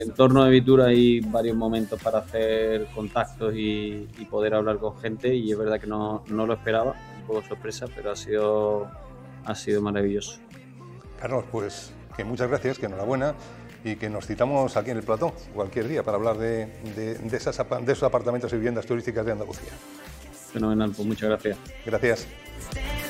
en torno de Fitur hay varios momentos para hacer contactos y poder hablar con gente, y es verdad que no lo esperaba, un poco sorpresa, pero ha sido maravilloso. Carlos, pues que muchas gracias, que enhorabuena y que nos citamos aquí en el plató cualquier día para hablar de esos apartamentos y viviendas turísticas de Andalucía. Fenomenal, pues muchas gracias. Gracias.